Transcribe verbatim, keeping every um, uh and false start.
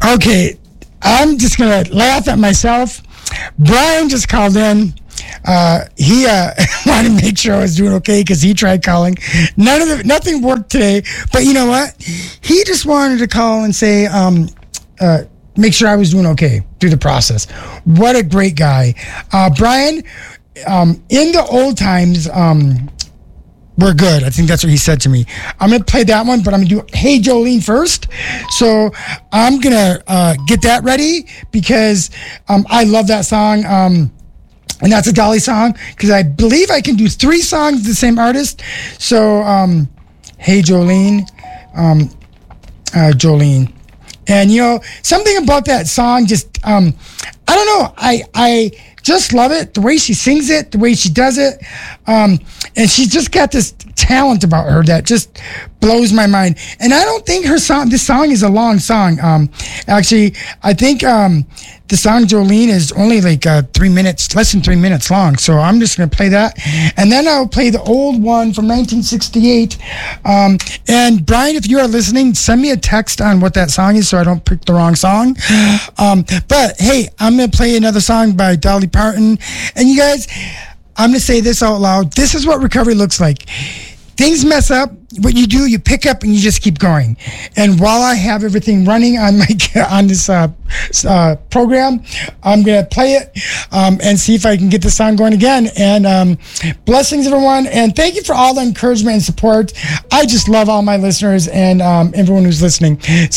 Okay, I'm just going to laugh at myself. Brian just called in. Uh, he uh, wanted to make sure I was doing okay because he tried calling. None of the, nothing worked today. But you know what? He just wanted to call and say, um, uh, make sure I was doing okay through the process. What a great guy. Uh, Brian, um, in the old times, um, we're good. I think that's what he said to me. I'm going to play that one, but I'm going to do Hey Jolene first. So I'm going to uh, get that ready because um, I love that song. Um, and that's a Dolly song because I believe I can do three songs of the same artist. So um, Hey Jolene, um, uh, Jolene. And, you know, something about that song just, um, I don't know. I, I just love it. The way she sings it, the way she does it. Um, and she's just got this talent about her that just blows my mind. And I don't think her song, this song is a long song. Um, actually, I think um, the song Jolene is only like uh, three minutes, less than three minutes long. So I'm just going to play that. And then I'll play the old one from nineteen sixty-eight. Um, and Brian, if you are listening, send me a text on what that song is so I don't pick the wrong song. Um, but hey, I'm going to play another song by Dolly Parton. And you guys, I'm going to say this out loud. This is what recovery looks like. Things mess up. What you do, you pick up and you just keep going. And while I have everything running on my on this uh, uh, program, I'm gonna play it um, and see if I can get the song going again. And um, blessings, everyone, and thank you for all the encouragement and support. I just love all my listeners and um, everyone who's listening. So